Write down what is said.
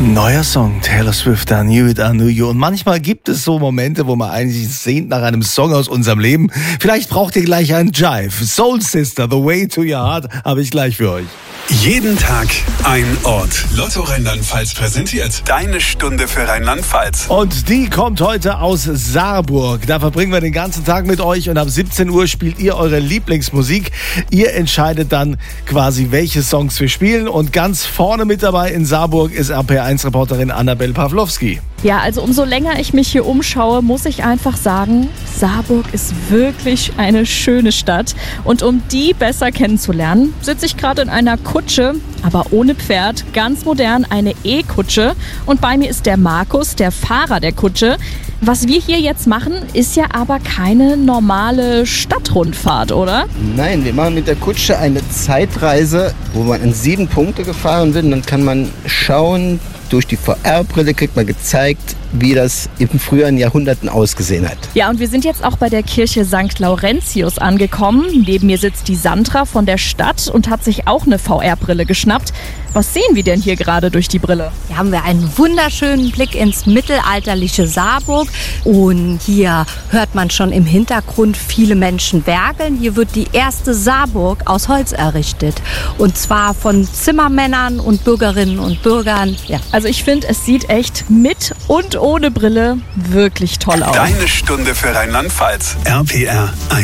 Neuer Song, Taylor Swift, I Knew It, I Knew You. Und manchmal gibt es so Momente, wo man eigentlich sehnt nach einem Song aus unserem Leben. Vielleicht braucht ihr gleich einen Jive. Soul Sister, The Way to Your Heart, habe ich gleich für euch. Jeden Tag ein Ort. Lotto Rheinland-Pfalz präsentiert Deine Stunde für Rheinland-Pfalz. Und die kommt heute aus Saarburg. Da verbringen wir den ganzen Tag mit euch und ab 17 Uhr spielt ihr eure Lieblingsmusik. Ihr entscheidet dann quasi, welche Songs wir spielen. Und ganz vorne mit dabei in Saarburg ist RPR1-Reporterin Annabelle Pawlowski. Ja, also umso länger ich mich hier umschaue, muss ich einfach sagen, Saarburg ist wirklich eine schöne Stadt. Und um die besser kennenzulernen, sitze ich gerade in einer Kutsche, aber ohne Pferd, ganz modern, eine E-Kutsche. Und bei mir ist der Markus, der Fahrer der Kutsche. Was wir hier jetzt machen, ist ja aber keine normale Stadtrundfahrt, oder? Nein, wir machen mit der Kutsche eine Zeitreise, wo man in 7 Punkte gefahren wird. Und dann kann man schauen, durch die VR-Brille kriegt man gezeigt, wie das in früheren Jahrhunderten ausgesehen hat. Ja, und wir sind jetzt auch bei der Kirche St. Laurentius angekommen. Neben mir sitzt die Sandra von der Stadt und hat sich auch eine VR-Brille geschnappt. Was sehen wir denn hier gerade durch die Brille? Hier haben wir einen wunderschönen Blick ins mittelalterliche Saarburg. Und hier hört man schon im Hintergrund viele Menschen werkeln. Hier wird die erste Saarburg aus Holz errichtet. Und zwar von Zimmermännern und Bürgerinnen und Bürgern. Ja. Also ich finde, es sieht echt mit und ohne Brille wirklich toll aus. Deine Stunde für Rheinland-Pfalz. RPR 1.